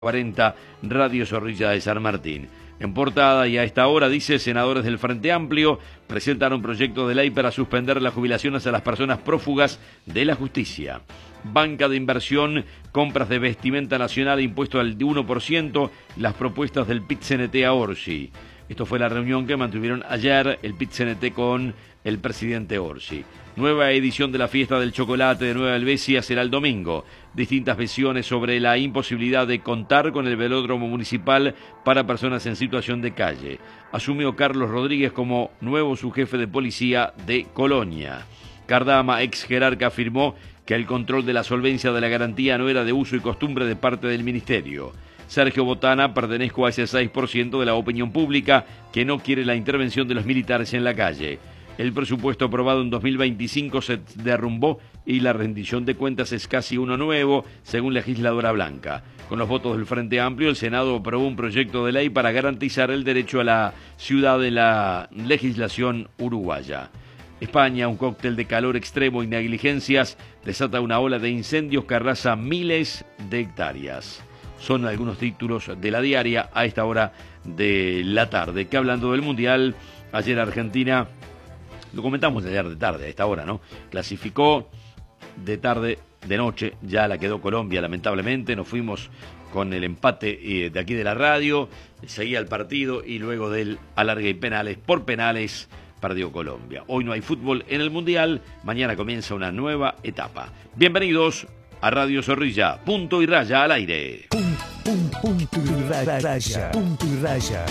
40 Radio Zorrilla de San Martín. En portada y a esta hora dice: senadores del Frente Amplio presentan un proyecto de ley para suspender las jubilaciones a las personas prófugas de la justicia. Banca de inversión, compras de vestimenta nacional, impuesto al 1%, las propuestas del PIT-CNT a Orsi. Esto fue la reunión que mantuvieron ayer el PIT-CNT con el presidente Orsi. Nueva edición de la fiesta del chocolate de Nueva Helvecia será el domingo. Distintas visiones sobre la imposibilidad de contar con el velódromo municipal para personas en situación de calle. Asumió Carlos Rodríguez como nuevo subjefe de policía de Colonia. Cardama, ex jerarca, afirmó que el control de la solvencia de la garantía no era de uso y costumbre de parte del ministerio. Sergio Botana: pertenezco a ese 6% de la opinión pública que no quiere la intervención de los militares en la calle. El presupuesto aprobado en 2025 se derrumbó y la rendición de cuentas es casi uno nuevo, según legisladora Blanca. Con los votos del Frente Amplio, el Senado aprobó un proyecto de ley para garantizar el derecho a la ciudad en la legislación uruguaya. España: un cóctel de calor extremo y negligencias desata una ola de incendios que arrasa miles de hectáreas. Son algunos títulos de la diaria a esta hora de la tarde. Que hablando del Mundial, ayer Argentina, lo comentamos ayer de tarde, a esta hora, ¿no? Clasificó de tarde, de noche, ya la quedó Colombia, lamentablemente. Nos fuimos con el empate de aquí de la radio, seguía el partido y luego del alargue y penales, por penales, perdió Colombia. Hoy no hay fútbol en el Mundial, mañana comienza una nueva etapa. Bienvenidos a Radio Zorrilla, punto y raya al aire. Punto y raya, punto y raya.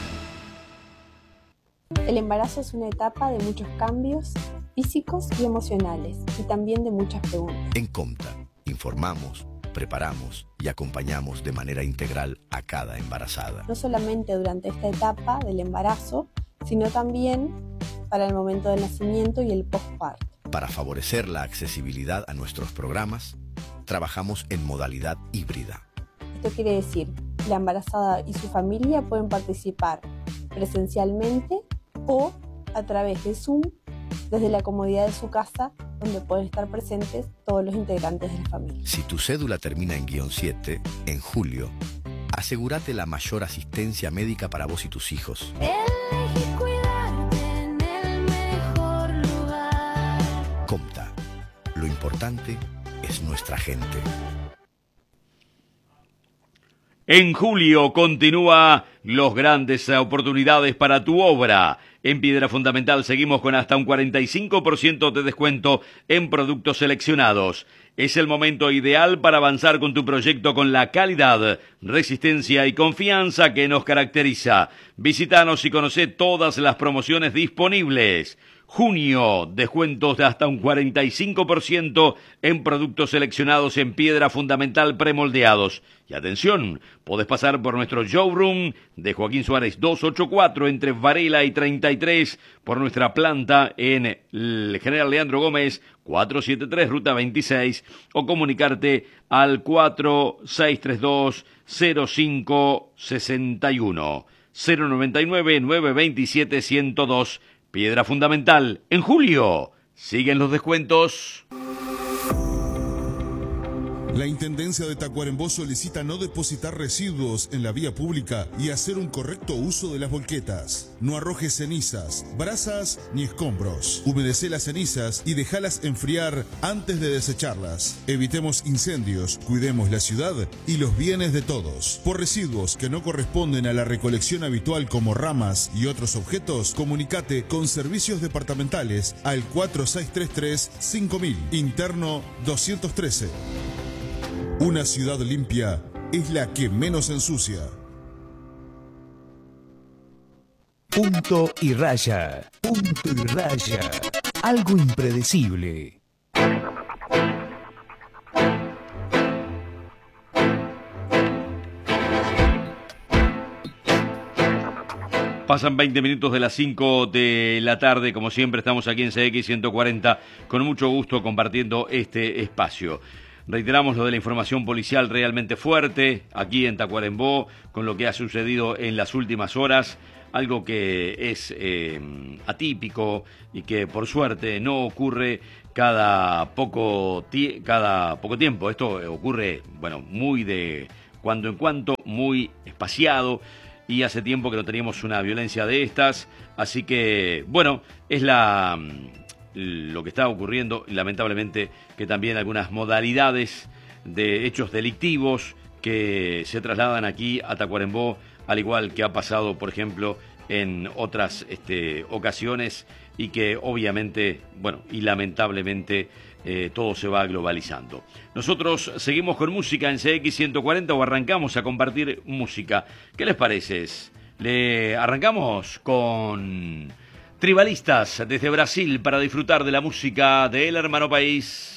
El embarazo es una etapa de muchos cambios físicos y emocionales, y también de muchas preguntas. En Comta informamos, preparamos y acompañamos de manera integral a cada embarazada. No solamente durante esta etapa del embarazo, sino también para el momento del nacimiento y el postparto. Para favorecer la accesibilidad a nuestros programas, trabajamos en modalidad híbrida. Esto quiere decir que la embarazada y su familia pueden participar presencialmente o a través de Zoom, desde la comodidad de su casa, donde pueden estar presentes todos los integrantes de la familia. Si tu cédula termina en -7, en julio, asegúrate la mayor asistencia médica para vos y tus hijos. Elegí cuidarte en el mejor lugar. Comta, lo importante es nuestra gente. En julio continúa los grandes oportunidades para tu obra. En Piedra Fundamental seguimos con hasta un 45% de descuento en productos seleccionados. Es el momento ideal para avanzar con tu proyecto con la calidad, resistencia y confianza que nos caracteriza. Visítanos y conocé todas las promociones disponibles. Junio, descuentos de hasta un 45% en productos seleccionados en Piedra Fundamental premoldeados. Y atención, podés pasar por nuestro showroom de Joaquín Suárez 284 entre Varela y 33, por nuestra planta en el General Leandro Gómez 473 Ruta 26, o comunicarte al 4632-0561 099-927-102. Piedra Fundamental. En julio siguen los descuentos. La Intendencia de Tacuarembó solicita no depositar residuos en la vía pública y hacer un correcto uso de las volquetas. No arrojes cenizas, brasas ni escombros. Humedecé las cenizas y déjalas enfriar antes de desecharlas. Evitemos incendios, cuidemos la ciudad y los bienes de todos. Por residuos que no corresponden a la recolección habitual como ramas y otros objetos, comunicate con Servicios Departamentales al 4633-5000, interno 213. Una ciudad limpia es la que menos ensucia. Punto y raya, punto y raya. Algo impredecible. Pasan 20 minutos de las 5 de la tarde, como siempre estamos aquí en CX 140, con mucho gusto compartiendo este espacio. Reiteramos lo de la información policial realmente fuerte aquí en Tacuarembó, con lo que ha sucedido en las últimas horas, algo que es atípico y que por suerte no ocurre cada poco tiempo. Esto ocurre, muy de cuando en cuando, muy espaciado, y hace tiempo que no teníamos una violencia de estas, así que, bueno, es lo que está ocurriendo, y lamentablemente que también algunas modalidades de hechos delictivos que se trasladan aquí a Tacuarembó, al igual que ha pasado, por ejemplo, en otras ocasiones, y que obviamente, bueno, y lamentablemente todo se va globalizando. Nosotros seguimos con música en CX 140 o arrancamos a compartir música. ¿Qué les parece? Le arrancamos con Tribalistas desde Brasil para disfrutar de la música de El Hermano País.